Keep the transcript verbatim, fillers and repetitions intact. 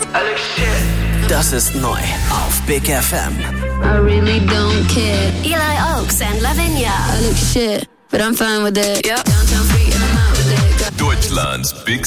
Das ist neu auf Big F M. I really don't care. Eli Oaks and Lavinia. I look shit, but I'm fine with it. Yep. Downtown free and I'm out with it. Deutschlands Big